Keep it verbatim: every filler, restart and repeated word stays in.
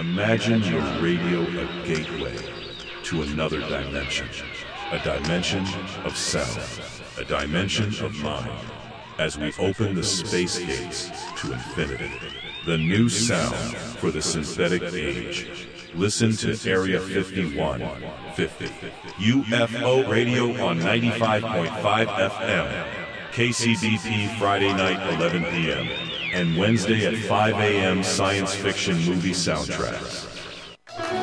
Imagine your radio a gateway to another dimension. A dimension of sound. A dimension of mind. As we open the space gates to infinity. The new sound for the synthetic age. Listen to Area fifty-one fifty. U F O Radio on ninety-five point five F M. K C B P Friday night eleven p m and Wednesday at five a m science fiction movie soundtracks.